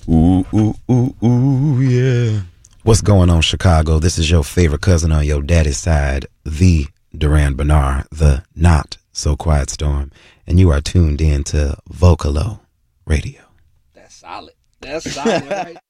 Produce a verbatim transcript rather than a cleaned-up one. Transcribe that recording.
Ooh, ooh, ooh, ooh, yeah. What's going on, Chicago? This is your favorite cousin on your daddy's side, the Duran Bernard, the not so quiet storm, and you are tuned in to Vocalo Radio. That's solid. That's solid, right